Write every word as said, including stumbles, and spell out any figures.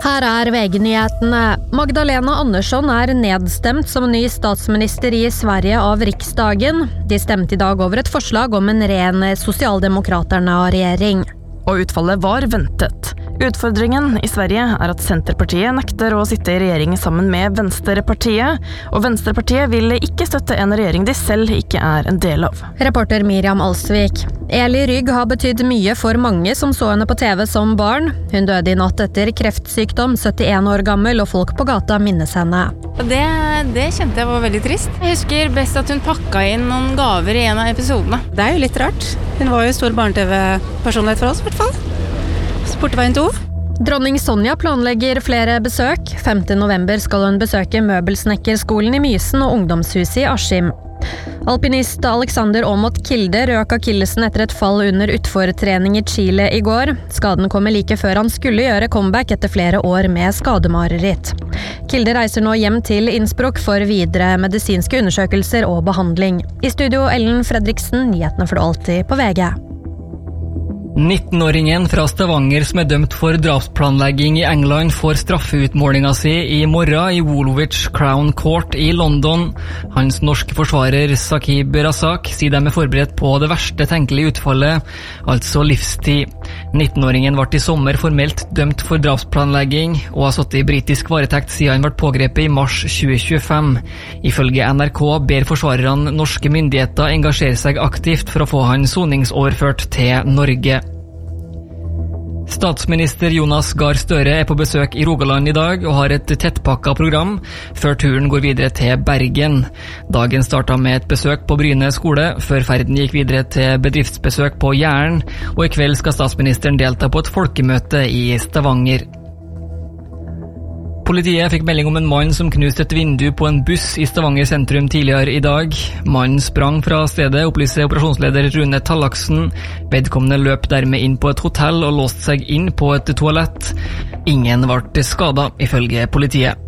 Her er V G-nyhetene. Magdalena Andersson er nedstemt som ny statsminister i Sverige av Riksdagen. De stemte i dag over et forslag om en ren sosialdemokraterna-regjering. Og utfallet var ventet. Utfordringen i Sverige er at Centerpartiet nekter å sitte i regjering sammen med Venstrepartiet, og Venstrepartiet vil ikke støtte en regjering de selv ikke er en del av. Reporter Miriam Alsvik. Eli Rygg har betydd mye for mange som så henne på T V som barn. Hun døde i natt etter kreftsykdom, syttien år gammel, og folk på gata minnes henne. Det, det kjente jeg var veldig trist. Jeg husker best at hun pakka inn noen gaver i en av episodene. Det er jo litt rart. Hun var jo stor barne-T V-personlighet for oss, i hvert fall. Sportveien to. Dronning Sonja planlegger flere besøk. femte november skal hun besøke Møbelsnekkerskolen i Mysen og ungdomshuset i Askim. Alpinist Alexander Aamodt Kilde røk akillesen etter et fall under utfortrening i Chile i går. Skaden kommer like før han skulle gjøre comeback etter flere år med skademareritt. Kilde reiser nå hjem til Innsbruck for videre medisinske undersøkelser og behandling. I studio Ellen Fredriksen, nyhetene får du alltid på V G. nittenåringen fra Stavanger som er dømt for drapsplanlegging i England får straffeutmålinga si i morgen i Woolwich Crown Court i London. Hans norske forsvarer Saqib Razak sier de er forberedt på det verste tenkelige utfallet, altså livstid. nittenåringen ble i sommer formelt dømt for drapsplanlegging og har satt i britisk varetekt siden han ble pågrepet i mars tjue tjuefem. Ifølge N R K ber forsvarerne norske myndigheter engasjere seg aktivt for å få han soningsoverført til Norge. Statsminister Jonas Gahr Støre er på besøk i Rogaland i dag og har et tettpakka program før turen går videre til Bergen. Dagen startet med et besøk på Bryne skole, før ferden gikk videre til bedriftsbesøk på Jæren, og i kveld skal statsministeren delta på et folkemøte i Stavanger. Politiet fikk melding om en mann som knuste et vindu på en buss i Stavanger sentrum tidligere i dag. Mannen sprang fra stedet, opplyser operasjonsleder Rune Tallaksen. Vedkommende løp dermed inn på et hotell og låste seg inn på et toalett. Ingen ble skadet, ifølge politiet.